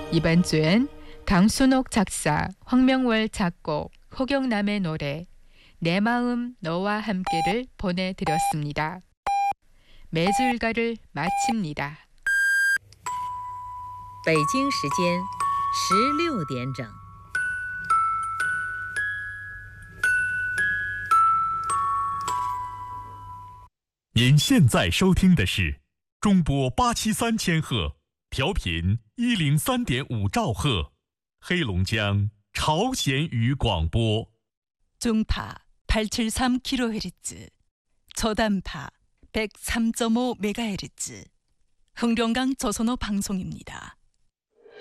이번 주엔 강순옥 작사, 황명월 작곡, 허경남의 노래 내 마음 너와 함께를 보내드렸습니다. 매주 일과를 마칩니다. 北京时间16点整。 您现在收听的是中波873千赫，调频103.5兆赫，黑龙江朝鲜语广播。 중파 873kHz, 저단파 103.5MHz, 흥룡강 조선어 방송입니다.